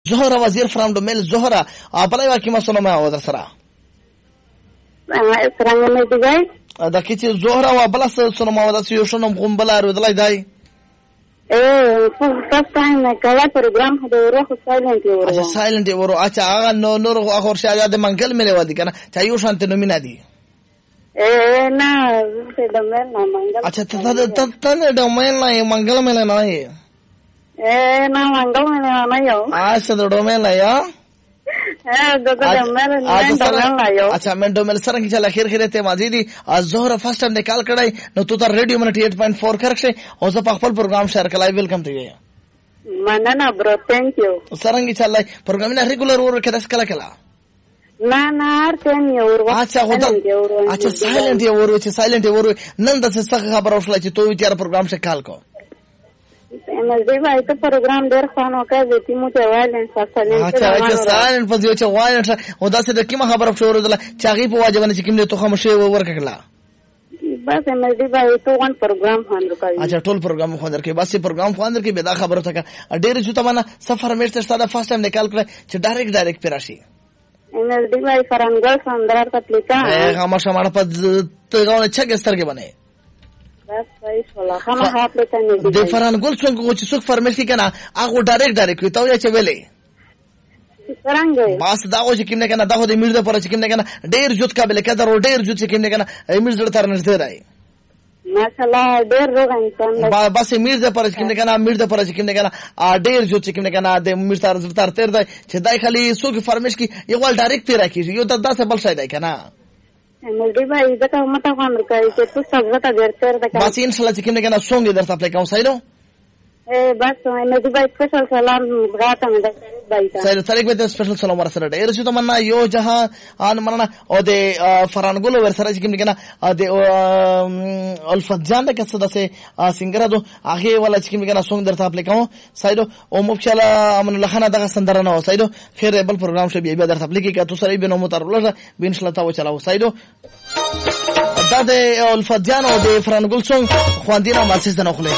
زهره وزیر فرام دومل زهره بلای واکی ما سنما و در سرا سرنگ می دیگه دا کی چې زهره و بل سنما و در سیو شنم قوم بلا رو دلای دای first time کله پروګرام د ورو خو سایلنت ورو اچھا سایلنت ورو اچھا هغه نور اخر شاید منګل ملي ودی کنه چا یو شانت نو مینا دي نه د مل نه منګل اچھا ته د مل نه منګل مل نه نه منګل مل نه یو اچھا د مل نه یا अच्छा मैं डोमेल सर की चला खैर खैरते माजीदी जोहरा फर्स्ट टाइम निकाल कड़ाई नो तो रेडियो मन 88.4 करके और सब पखपल प्रोग्राम शेयर कलाई वेलकम टू यू मनना ब्रो थैंक यू सरंगी चला प्रोग्राम ना रेगुलर और के कला कला ना ना अर्चन और अच्छा होता अच्छा साइलेंट ये और नंद से सख खबर उसला तो विचार प्रोग्राम से काल को مزدیبا ایت پروګرام ډېر خوانو کوي چې مو ته وایلنس اصلي اچھا ساين په دې چې وایلنس او دا څه د کومه خبره شروع ده چې هغه په واجب نه چې کوم له توخه مشه ورکړه بس مزدیبا ایت وان پروګرام خوانو کوي اچھا ټول پروګرام خوندر کې بس پروګرام خوندر کې به دا خبره تکه ډېر چې تمنا سفر مې تر ساده فرست ټایم نکال کړ چې ډایرکټ پر راشي مزدیبا فرنګل سندر تپلیکا هغه ما شماره په تګونه چګستر کې باندې بس صحیح ولا خامہ هات لته نه د فران ګل څنګه چې څوک فرمیش کې کنه هغه ډایرکټ وي ته یا چې ویلې څنګه بس دا و چې کیمنه کنه دا خو د میرده پر چې کیمنه کنه ډیر جوت قابل کده ور ډیر جوت چې کیمنه کنه میرده تر نشته راي ماشاءالله ډیر روغ انسان بس میرده پر چې کیمنه کنه میرده پر چې کیمنه کنه ډیر جوت چې کیمنه کنه د میرده تر تر دی چې دای خالي څوک فرمیش کې یو ول ډایرکټ پیرا کیږي یو د 10 بل شای دی کنه مزدیبا ایت کا متا خوان رکای چې تو سبزه تا ډیر ده بس ان شاء الله چې کیمنه کنه سونګ درته اپلای کوم سایلو بس مزدیبا سپیشل سلام غاټه مې ده بایتا سایل طریق به سپیشل سلام ورسره ډیر چې تمنا یو جهان ان مننه او د فرانګول ورسره چې کیمنه کنه د الفت جان د کڅه دسه سنگر دو هغه ولا چې کیمنه کنه سونګ درته اپلای کوم سایلو او مبشلا امن الله خان دغه سندره نه سایلو خیر بل پروګرام شو بیا درته اپلای کی که تو سره به نو مترله به ان شاء الله تا چلاو سایلو دا د الفت جان او د فرانګول سونګ خواندینه ماسه نه خله